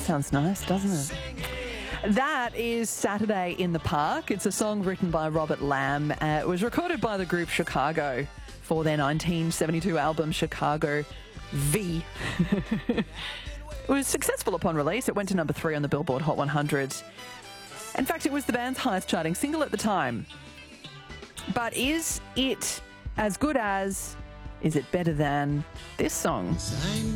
sounds nice, doesn't it? That is Saturday in the Park. It's a song written by Robert Lamb. It was recorded by the group Chicago for their 1972 album Chicago V. It was successful upon release. It went to number 3 on the Billboard Hot 100. In fact, it was the band's highest charting single at the time. But is it as good as, is it better than this song?